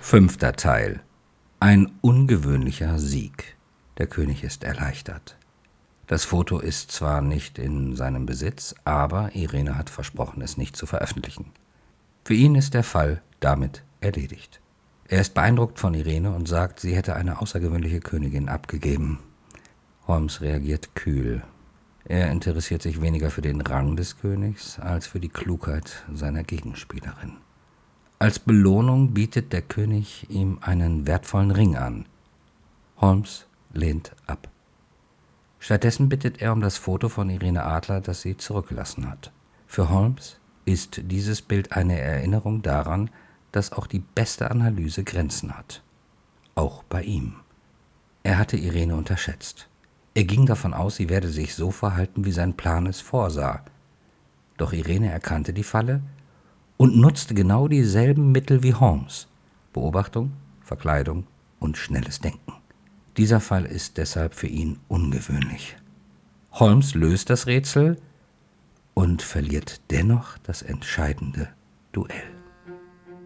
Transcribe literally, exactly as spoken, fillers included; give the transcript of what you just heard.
Fünfter Teil. Ein ungewöhnlicher Sieg. Der König ist erleichtert. Das Foto ist zwar nicht in seinem Besitz, aber Irene hat versprochen, es nicht zu veröffentlichen. Für ihn ist der Fall damit erledigt. Er ist beeindruckt von Irene und sagt, sie hätte eine außergewöhnliche Königin abgegeben. Holmes reagiert kühl. Er interessiert sich weniger für den Rang des Königs als für die Klugheit seiner Gegenspielerin. Als Belohnung bietet der König ihm einen wertvollen Ring an. Holmes lehnt ab. Stattdessen bittet er um das Foto von Irene Adler, das sie zurückgelassen hat. Für Holmes ist dieses Bild eine Erinnerung daran, dass auch die beste Analyse Grenzen hat. Auch bei ihm. Er hatte Irene unterschätzt. Er ging davon aus, sie werde sich so verhalten, wie sein Plan es vorsah. Doch Irene erkannte die Falle und nutzte genau dieselben Mittel wie Holmes: Beobachtung, Verkleidung und schnelles Denken. Dieser Fall ist deshalb für ihn ungewöhnlich. Holmes löst das Rätsel und verliert dennoch das entscheidende Duell.